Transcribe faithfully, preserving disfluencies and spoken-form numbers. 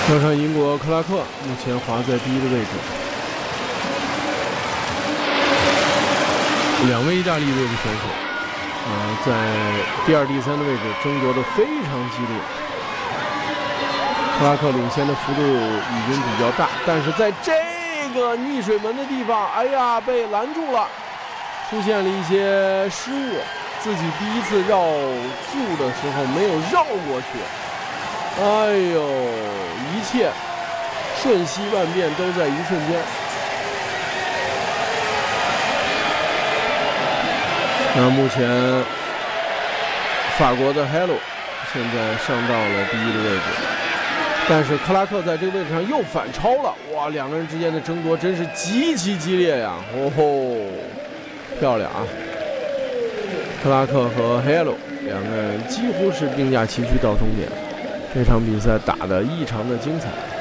要看英国克拉克目前滑在第一的位置，两位意大利队的选手，呃，在第二、第三的位置争夺的非常激烈。克拉克领先的幅度已经比较大，但是在这个逆水门的地方，哎呀，被拦住了，出现了一些失误，自己第一次绕柱的时候没有绕过去。哎呦，一切瞬息万变都在一瞬间。那目前法国的 Hello 现在上到了第一的位置，但是克拉克在这个位置上又反超了。哇，两个人之间的争夺真是极其激烈呀！哦吼，漂亮啊！克拉克和 Hello 两个人几乎是并驾齐驱到终点。这场比赛打得异常的精彩。